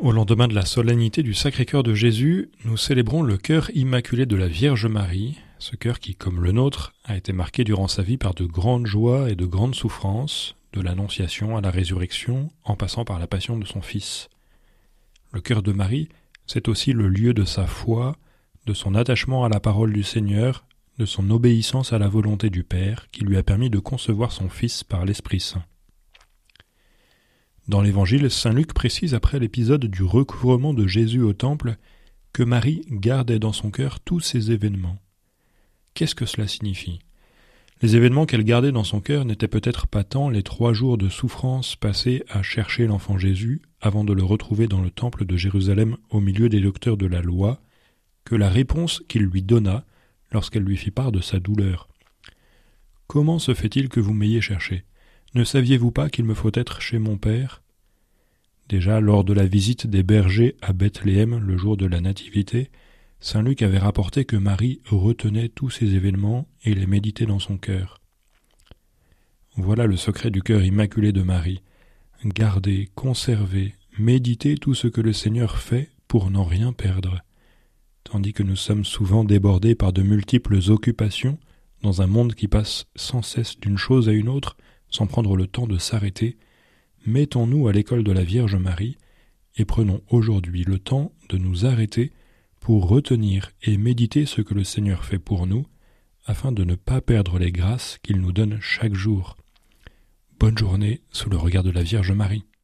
Au lendemain de la solennité du Sacré-Cœur de Jésus, nous célébrons le cœur immaculé de la Vierge Marie, ce cœur qui, comme le nôtre, a été marqué durant sa vie par de grandes joies et de grandes souffrances, de l'Annonciation à la résurrection, en passant par la passion de son Fils. Le cœur de Marie, c'est aussi le lieu de sa foi, de son attachement à la parole du Seigneur, de son obéissance à la volonté du Père, qui lui a permis de concevoir son Fils par l'Esprit Saint. Dans l'Évangile, saint Luc précise après l'épisode du recouvrement de Jésus au temple que Marie gardait dans son cœur tous ces événements. Qu'est-ce que cela signifie ? Les événements qu'elle gardait dans son cœur n'étaient peut-être pas tant les 3 jours de souffrance passés à chercher l'enfant Jésus avant de le retrouver dans le temple de Jérusalem au milieu des docteurs de la loi, que la réponse qu'il lui donna lorsqu'elle lui fit part de sa douleur. « Comment se fait-il que vous m'ayez cherché ? Ne saviez-vous pas qu'il me faut être chez mon Père ?» Déjà, lors de la visite des bergers à Bethléem le jour de la Nativité, saint Luc avait rapporté que Marie retenait tous ces événements et les méditait dans son cœur. Voilà le secret du cœur immaculé de Marie. Garder, conserver, méditer tout ce que le Seigneur fait pour n'en rien perdre. Tandis que nous sommes souvent débordés par de multiples occupations, dans un monde qui passe sans cesse d'une chose à une autre, sans prendre le temps de s'arrêter, mettons-nous à l'école de la Vierge Marie et prenons aujourd'hui le temps de nous arrêter pour retenir et méditer ce que le Seigneur fait pour nous, afin de ne pas perdre les grâces qu'il nous donne chaque jour. Bonne journée sous le regard de la Vierge Marie.